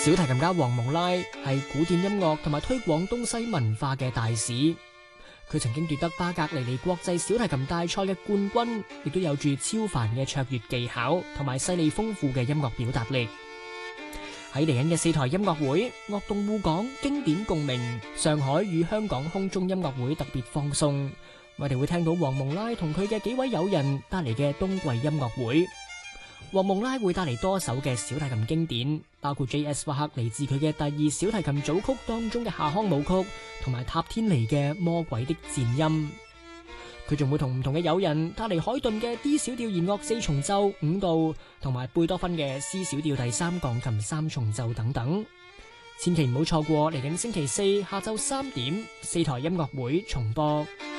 小提琴家黃蒙拉係古典音樂同埋推廣東西文化嘅大使，佢曾經奪得巴格尼尼國際小提琴大賽嘅冠軍，亦都有住超凡嘅卓越技巧同埋細膩豐富嘅音樂表達力。喺嚟緊嘅4台音樂會，樂動滬港經典共鳴，上海與香港空中音樂會特別放送，我哋會聽到黃蒙拉同佢嘅幾位友人帶嚟嘅冬季音樂會。黃蒙拉會帶嚟多首嘅小提琴經典，包括 J.S. 巴克嚟自佢嘅第2小提琴組曲當中嘅夏康舞曲，同埋塔天尼嘅魔鬼的顫音。佢仲會同唔同嘅友人帶嚟海頓嘅 D 小調弦樂4重奏5度，同埋貝多芬嘅 C 小調第3鋼琴3重奏等等。千祈唔好錯過嚟緊星期4下晝3點4台音樂會重播。